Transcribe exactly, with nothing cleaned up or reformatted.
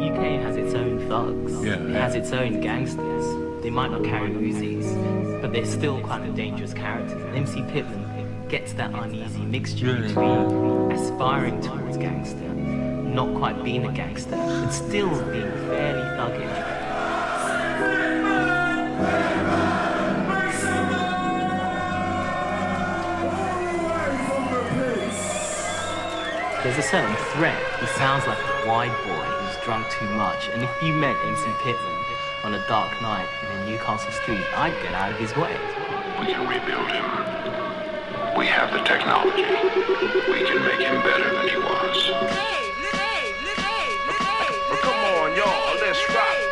U K has its own thugs. Yeah, it yeah. has its own gangsters. They might not carry Uzis, but they're still kind of dangerous characters. And M C Pittman gets that uneasy mixture Really? between aspiring towards gangster, not quite being a gangster, but still being fairly thuggish. There's a certain threat. He sounds like a wide boy who's drunk too much. And if you met M C Pittman on a dark night in a Newcastle street, I'd get out of his way. We can rebuild him. We have the technology. We can make him better than he was. Hey, hey, hey, hey, hey. Well, come on, y'all. Let's rock.